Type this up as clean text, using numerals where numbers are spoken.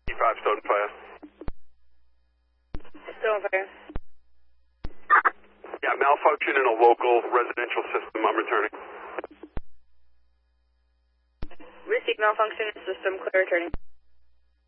E5 still on fire. Still on fire. Yeah, malfunction in a local residential system. I'm returning. Receive malfunction in system, clear returning.